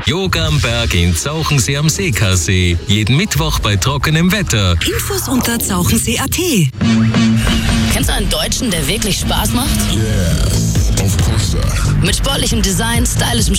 Yoga am Berg in Zauchensee am Seekasee. Jeden Mittwoch bei trockenem Wetter. Infos unter zauchensee.at. Kennst du einen Deutschen, der wirklich Spaß macht? Yes, of course. Mit sportlichem Design, stylischem